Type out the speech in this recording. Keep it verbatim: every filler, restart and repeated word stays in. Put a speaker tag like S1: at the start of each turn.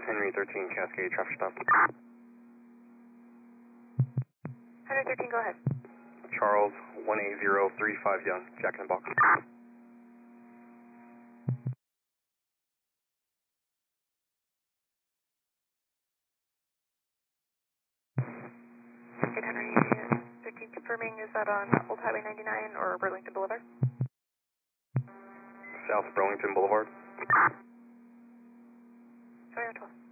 S1: Henry thirteen, Cascade, traffic stop.
S2: Henry thirteen, go ahead.
S1: Charles, one eight zero three five Young, Jack in the Box.
S2: Good, Henry thirteen, confirming, is that on Old Highway ninety-nine or Burlington Boulevard?
S1: South Burlington Boulevard.
S2: Toyota twelve.